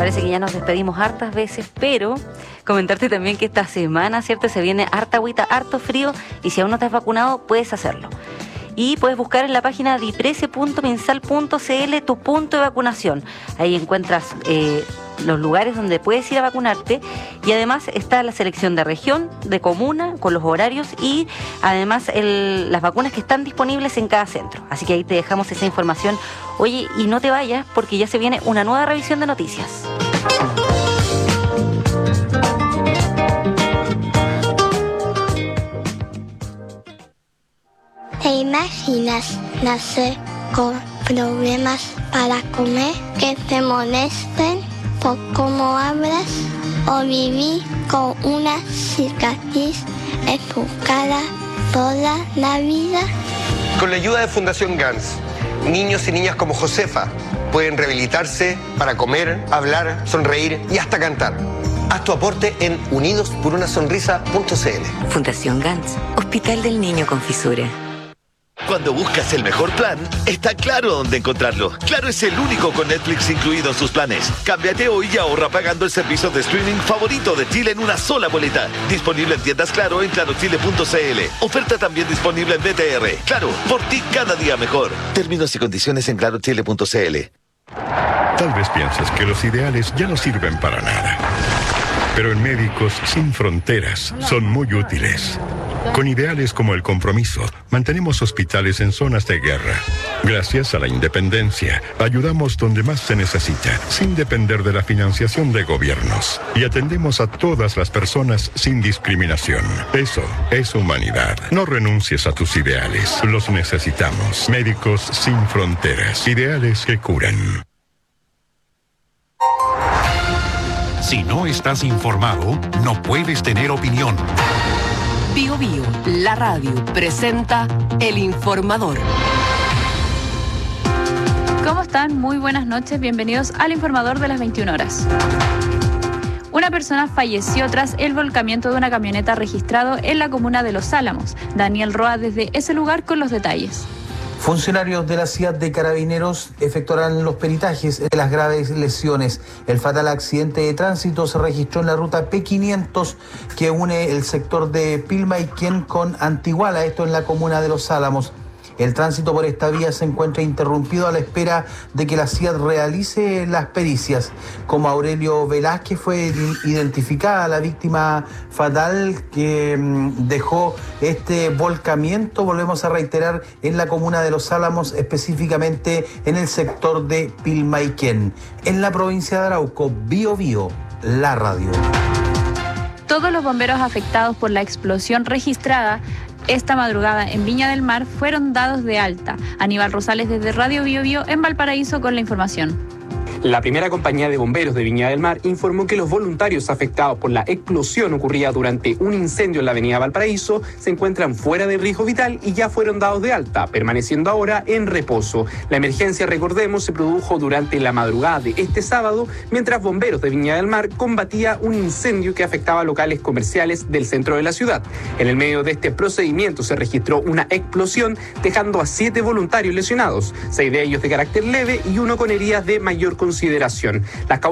parece que ya nos despedimos hartas veces, pero comentarte también que esta semana, ¿cierto? Se viene harta agüita, harto frío, y si aún no estás vacunado, puedes hacerlo. Y puedes buscar en la página diprese.minsal.cl tu punto de vacunación. Ahí encuentras los lugares donde puedes ir a vacunarte, y además está la selección de región, de comuna, con los horarios, y además las vacunas que están disponibles en cada centro. Así que ahí te dejamos esa información. Oye, y no te vayas porque ya se viene una nueva revisión de noticias. ¿Te imaginas nacer con problemas para comer, que te molesten por cómo hablas, o vivir con una cicatriz en tu cara toda la vida? Con la ayuda de Fundación GANS, niños y niñas como Josefa pueden rehabilitarse para comer, hablar, sonreír y hasta cantar. Haz tu aporte en unidosporunasonrisa.cl. Fundación GANS, Hospital del Niño con Fisura. Cuando buscas el mejor plan, está Claro dónde encontrarlo. Claro es el único con Netflix incluido en sus planes. Cámbiate hoy y ahorra pagando el servicio de streaming favorito de Chile en una sola boleta. Disponible en tiendas Claro en clarochile.cl. Oferta también disponible en BTR. Claro, por ti cada día mejor. Términos y condiciones en clarochile.cl. Tal vez pienses que los ideales ya no sirven para nada. Pero en Médicos Sin Fronteras son muy útiles. Con ideales como el compromiso, mantenemos hospitales en zonas de guerra. Gracias a la independencia, ayudamos donde más se necesita, sin depender de la financiación de gobiernos. Y atendemos a todas las personas sin discriminación. Eso es humanidad. No renuncies a tus ideales. Los necesitamos. Médicos Sin Fronteras. Ideales que curan. Si no estás informado, no puedes tener opinión. Bío Bío, la radio, presenta El Informador. ¿Cómo están? Muy buenas noches, bienvenidos al Informador de las 21 horas. Una persona falleció tras el volcamiento de una camioneta registrado en la comuna de Los Álamos. Daniel Roa desde ese lugar con los detalles. Funcionarios de la ciudad de Carabineros efectuarán los peritajes de las graves lesiones. El fatal accidente de tránsito se registró en la ruta P500 que une el sector de Pilmaiquén con Antiguala, esto en la comuna de Los Álamos. El tránsito por esta vía se encuentra interrumpido a la espera de que la CIAD realice las pericias. Como Aurelio Velázquez fue identificada la víctima fatal que dejó este volcamiento, volvemos a reiterar, en la comuna de Los Álamos, específicamente en el sector de Pilmaiquén. En la provincia de Arauco, Bío Bío, la radio. Todos los bomberos afectados por la explosión registrada esta madrugada en Viña del Mar fueron dados de alta. Aníbal Rosales desde Radio Bío Bío en Valparaíso con la información. La primera compañía de bomberos de Viña del Mar informó que los voluntarios afectados por la explosión ocurrida durante un incendio en la avenida Valparaíso se encuentran fuera de riesgo vital y ya fueron dados de alta, permaneciendo ahora en reposo. La emergencia, recordemos, se produjo durante la madrugada de este sábado, mientras bomberos de Viña del Mar combatía un incendio que afectaba locales comerciales del centro de la ciudad. En el medio de este procedimiento se registró una explosión, dejando a 7 voluntarios lesionados, 6 de ellos de carácter leve y 1 con heridas de mayor consideración. Las